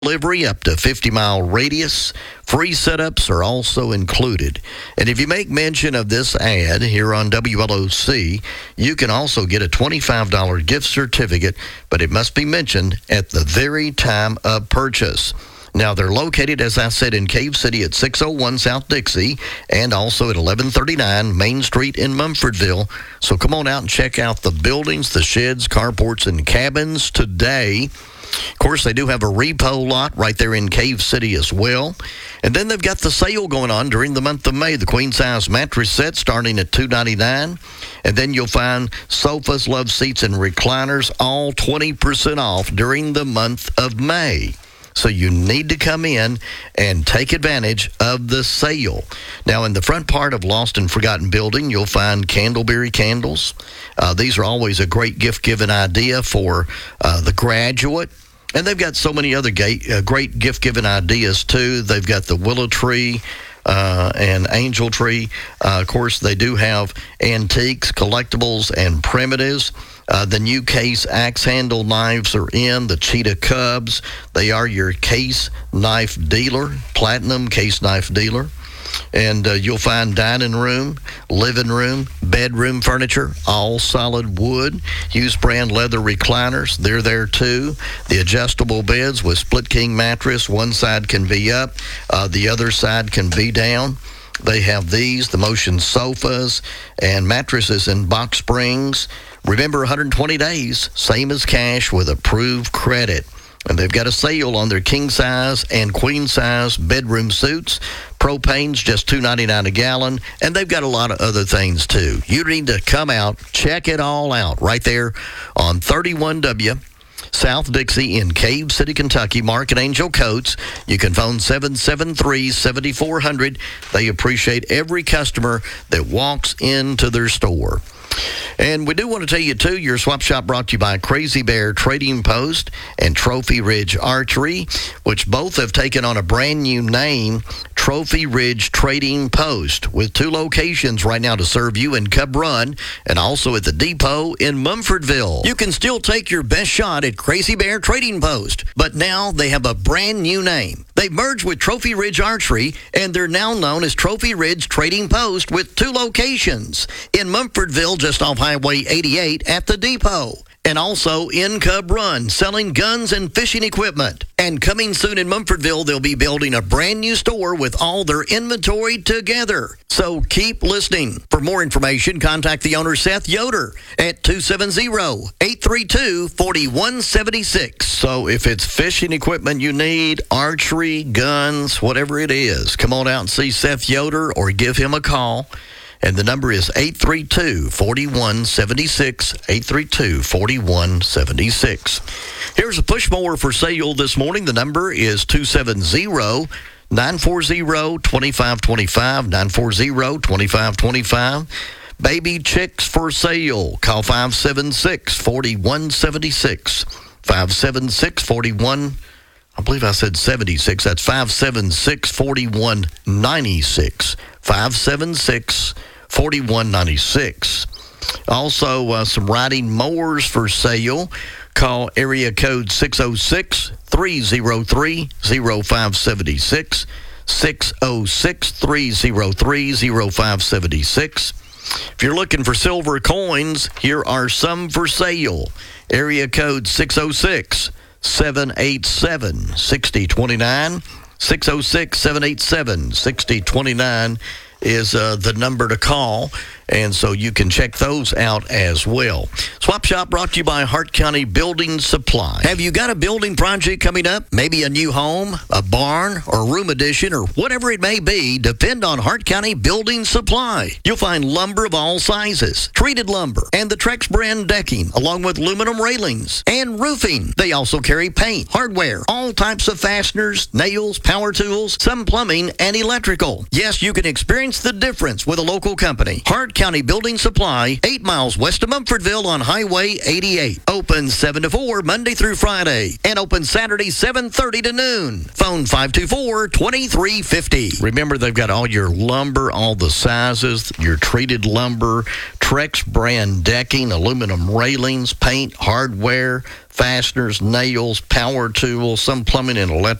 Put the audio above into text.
delivery up to 50-mile radius. Free setups are also included. And if you make mention of this ad here on WLOC, you can also get a $25 gift certificate, but it must be mentioned at the very time of purchase. Now, they're located, as I said, in Cave City at 601 South Dixie and also at 1139 Main Street in Mumfordville. So come on out and check out the buildings, the sheds, carports, and cabins today. Of course, they do have a repo lot right there in Cave City as well. And then they've got the sale going on during the month of May. The queen-size mattress set starting at $299. And then you'll find sofas, love seats, and recliners all 20% off during the month of May. So you need to come in and take advantage of the sale. Now, in the front part of Lost and Forgotten Building, you'll find Candleberry candles. These are always a great gift-giving idea for the graduate. And they've got so many other great gift-giving ideas, too. They've got the willow tree and angel tree. Of course, they do have antiques, collectibles, and primitives. The new Case axe handle knives are in, the Cheetah Cubs. They are your Case knife dealer, platinum Case knife dealer. And you'll find dining room, living room, bedroom furniture, all solid wood. Hughes brand leather recliners, they're there too. The adjustable beds with split king mattress. One side can be up, the other side can be down. They have these, the motion sofas and mattresses in box springs. Remember, 120 days, same as cash with approved credit. And they've got a sale on their king-size and queen-size bedroom suits. Propane's just $2.99 a gallon, and they've got a lot of other things, too. You need to come out, check it all out right there on 31W South Dixie in Cave City, Kentucky. Mark and Angel Coates. You can phone 773-7400. They appreciate every customer that walks into their store. And we do want to tell you, too, your swap shop brought to you by Crazy Bear Trading Post and Trophy Ridge Archery, which both have taken on a brand new name, Trophy Ridge Trading Post, with 2 locations right now to serve you in Cub Run and also at the depot in Mumfordville. You can still take your best shot at Crazy Bear Trading Post, but now they have a brand new name. They've merged with Trophy Ridge Archery, and they're now known as Trophy Ridge Trading Post with 2 locations in Mumfordville, just off Highway 88 at the depot, and also in Cub Run, selling guns and fishing equipment. And coming soon in Mumfordville, they'll be building a brand new store with all their inventory together. So keep listening. For more information, contact the owner, Seth Yoder, at 270-832-4176. So if it's fishing equipment you need, archery, guns, whatever it is, come on out and see Seth Yoder or give him a call. And the number is 832-4176, 832-4176. Here's a push mower for sale this morning. The number is 270-940-2525, 940-2525. Baby chicks for sale. Call 576-4176, 576-41. I believe I said 76. That's 576-4196, 576-4196. Also, some riding mowers for sale. Call area code 606-303-0576, 606-303-0576. If you're looking for silver coins, here are some for sale. Area code 606-787-6029. 606-787-6029 is the number to call, and so you can check those out as well. Swap Shop brought to you by Hart County Building Supply. Have you got a building project coming up? Maybe a new home, a barn, or room addition, or whatever it may be, depend on Hart County Building Supply. You'll find lumber of all sizes, treated lumber, and the Trex brand decking, along with aluminum railings and roofing. They also carry paint, hardware, all types of fasteners, nails, power tools, some plumbing, and electrical. Yes, you can experience the difference with a local company. Hart County Building Supply, 8 miles west of Mumfordville on Highway 88. Open 7 to 4 Monday through Friday and open Saturday 7:30 to noon. Phone 524-2350. Remember, they've got all your lumber, all the sizes, your treated lumber, Trex brand decking, aluminum railings, paint, hardware, fasteners, nails, power tools, some plumbing and electrical.